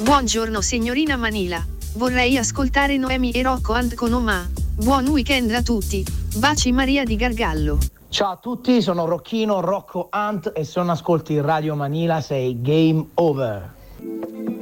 Buongiorno signorina Manila. Vorrei ascoltare Noemi e Rocco and con Oma. Buon weekend a tutti. Baci Maria di Gargallo. Ciao a tutti, sono Rocchino, Rocco Hunt e se non ascolti Radio Manila sei game over.